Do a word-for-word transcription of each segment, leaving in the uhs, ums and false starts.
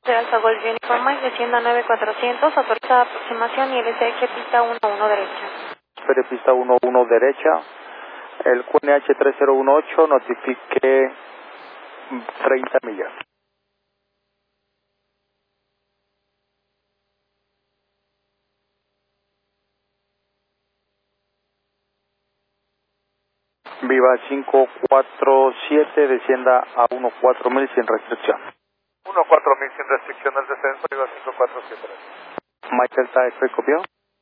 de Alfa Golf Uniform Mike, descienda nueve cuatrocientos, autorizada aproximación y L S X pista uno uno derecha. Espere pista uno uno derecha. El Q N H tres cero uno ocho notifique treinta millas. Viva cinco cuatro siete, descienda a uno cuatro mil sin restricción. uno cuatro mil sin restricción al descenso, Viva cinco cuatro siete. Mike Delta X-Ray, copió.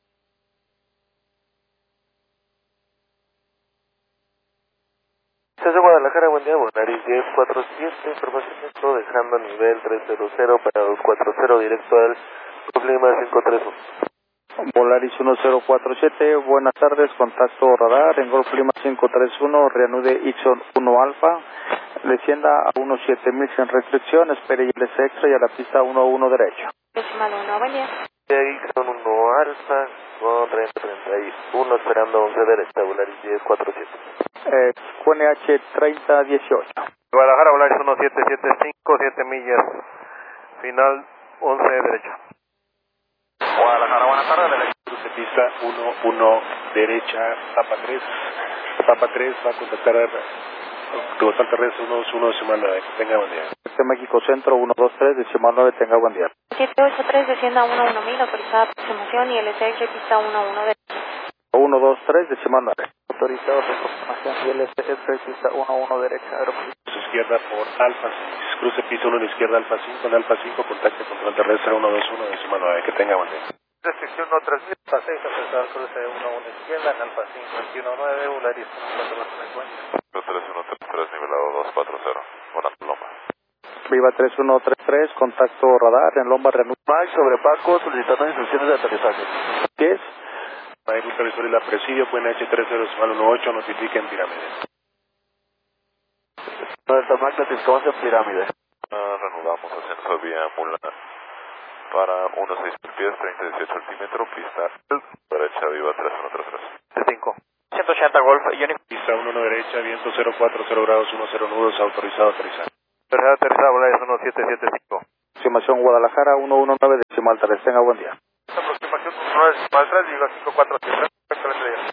Desde Guadalajara, buen día, Volaris diez cuarenta y siete, información dentro, dejando nivel trescientos para dos cuarenta, directo al problema cinco tres uno. Volaris uno cero cuatro siete, buenas tardes, contacto radar, en Golf Lima cinco tres uno, reanude Ixon uno Alfa, descienda a uno siete mil sin restricción, espere I L S extra y a la pista uno uno derecho. Decimal uno, buen día. Ixon uno Alfa, con treinta treinta y uno, esperando once derecha, Volaris diez cuarenta y siete. Eh, Q N H treinta dieciocho. Guadalajara, Volaris uno siete siete cinco, siete millas, final once derecha. Guadalajara, buenas tardes, cruce pista uno uno derecha, Papa tres, Papa tres va a contactar a Total Terrestre uno dos uno, decimal nueve, que tenga buen día. Este México Centro uno dos tres, decimal nueve, tenga buen día. siete ocho tres, descienda uno uno mil, autorizada aproximación y L S X pista uno uno derecha. uno dos tres, decimal nueve. Autorizado de aproximación y L S X pista uno uno derecha, aeropuerto. Su izquierda por Alfa seis, cruce pista uno a la izquierda, Alfa cinco, en Alfa cinco, contacte con Total Terrestre uno dos uno, decimal nueve, que tenga buen día. Restricción no tres mil, Alfa seis, aceptar cruce uno uno izquierda, en Alfa cinco, veintiuno nueve, Volaris uno cuatro tres uno tres tres, nivelado dos cuatro cero, buenas Loma. Viva tres uno tres tres, contacto radar, en Lomba reanude. Mike sobre Paco, solicitando instrucciones de aterrizaje. ¿Qué es? Hay un televisor y la presidio, Q N H tres cero uno ocho, notifiquen pirámide. Delta Mike, notificamos en pirámide. Uh, reanudamos ascenso vía Mula para uno seis pies, treinta y dieciocho altímetro, pista derecha, Viva tres uno tres tres. cinco. ciento ochenta Golf, Unif. Pista uno uno derecha, viento cero cuatro cero grados, uno cero nudos, autorizado a aterrizar. Tercera aterrizada, Volaris uno siete siete cinco. Aproximación Guadalajara uno uno nueve, decimal tres, tenga buen día. Aproximación nueve decimal tres, Viva cinco cuatro siete. Excelente día.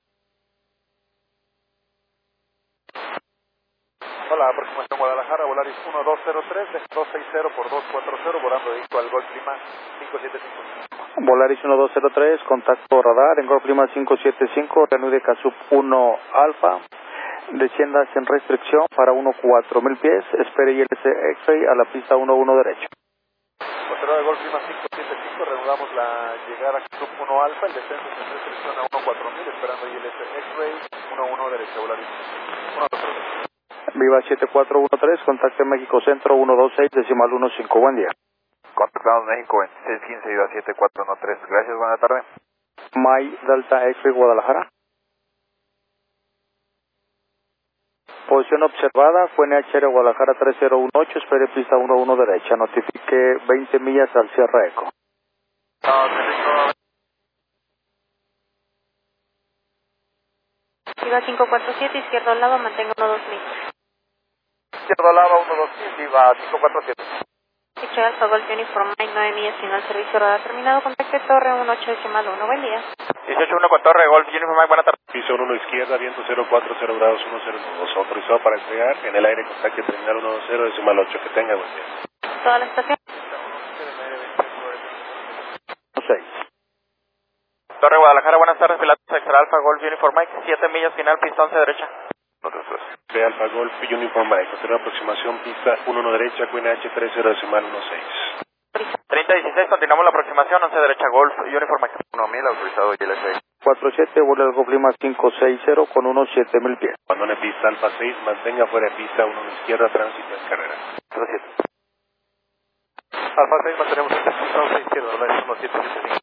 Hola, aproximación Guadalajara, Volaris uno dos cero tres, dos seis cero por dos cuatro cero, volando directo al Golf Lima cinco siete cinco. Volaris uno dos cero tres, contacto radar, en Golf Lima cinco siete cinco, reanude Casup uno Alfa, descienda sin restricción para uno cuatro mil pies, espere I L S X-Ray a la pista uno uno derecho. Control de Golf Lima cinco siete cinco, reanudamos la llegada a Casup uno Alfa, el descenso sin restricción a uno cuatro mil, esperando I L S X-Ray uno uno derecha, Volaris uno dos cero tres. Viva siete cuatro uno tres, contacte México Centro uno dos seis, decimal uno cinco, buen día. Contactamos México veintiséis quince, Viva siete cuatro uno tres, gracias, buena tarde. May Delta X-Ray Guadalajara. Posición observada, Q N H Guadalajara tres cero uno ocho, espere pista uno uno derecha, notifique veinte millas al cierre eco. Viva cinco cuatro siete, izquierdo al lado, mantenga uno dos mil. Izquierdo lava uno dos mil, Viva cinco cuatro siete. Ficha Alfa Golf Uniform Mike, nueve millas, final servicio radar terminado, contacte Torre uno ocho decimal uno, buen día. dieciocho uno con Torre, Golf Uniform Mike, buena tarde. Piso uno a la izquierda, viento cero cuatro cero grados, uno cero nudos, autorizado para entregar, en el aire contacte terminal uno dos cero, decimal ocho, que tenga buen día. Toda la estación. seis. Torre Guadalajara, buenas tardes, piloto extra Alfa Golf Uniform Mike, siete millas, final, pista once derecha. No tres tres. De Alfa Golf Uniform Mike, tercera aproximación, pista uno uno derecha, Q N H tres cero decimal uno seis. treinta dieciséis, continuamos la aproximación, once derecha, Golf Uniform Mike. uno mil, autorizado I L S. cuatro siete, vuelo del Golf Lima cinco seis cero con unos siete mil pies. Cuando en pista Alfa seis, mantenga fuera de pista uno a la izquierda, tránsito en carrera. Alfa seis, mantenemos en pista uno izquierda, Volaris uno siete siete cinco.